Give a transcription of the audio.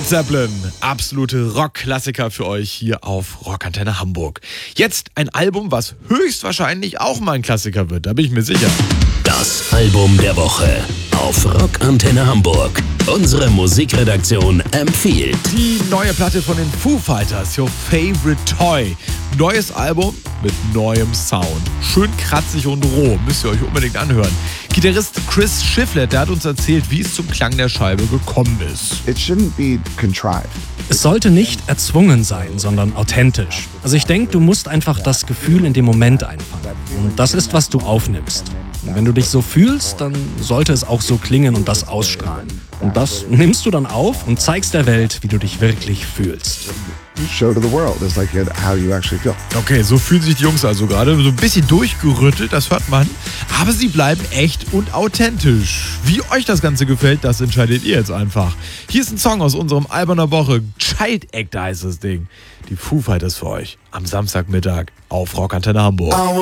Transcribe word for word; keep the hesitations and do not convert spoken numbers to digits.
Led Zeppelin, absolute Rockklassiker für euch hier auf Rockantenne Hamburg. Jetzt ein Album, was höchstwahrscheinlich auch mal ein Klassiker wird, da bin ich mir sicher. Das Album der Woche auf Rockantenne Hamburg. Unsere Musikredaktion empfiehlt. Die neue Platte von den Foo Fighters, Your Favorite Toy. Neues Album mit neuem Sound. Schön kratzig und roh, müsst ihr euch unbedingt anhören. Gitarrist Chris Shiflett, der hat uns erzählt, wie es zum Klang der Scheibe gekommen ist. It shouldn't be contrived. Es sollte nicht erzwungen sein, sondern authentisch. Also ich denke, du musst einfach das Gefühl in dem Moment einfangen. Und das ist, was du aufnimmst. Und wenn du dich so fühlst, dann sollte es auch so klingen und das ausstrahlen. Und das nimmst du dann auf und zeigst der Welt, wie du dich wirklich fühlst. Show to the world is like how you actually feel. Okay, so fühlen sich die Jungs also gerade. So ein bisschen durchgerüttelt, das hört man. Aber sie bleiben echt und authentisch. Wie euch das Ganze gefällt, das entscheidet ihr jetzt einfach. Hier ist ein Song aus unserem Album der Woche. Child Act heißt das Ding. Die Foo Fighters für euch am Samstagmittag auf Rockantenne Hamburg.